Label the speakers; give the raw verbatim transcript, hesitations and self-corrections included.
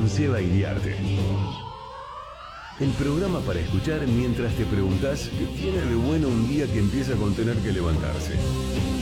Speaker 1: con Seba Iriarte. El programa para escuchar mientras te preguntás qué tiene de bueno un día que empieza con tener que levantarse.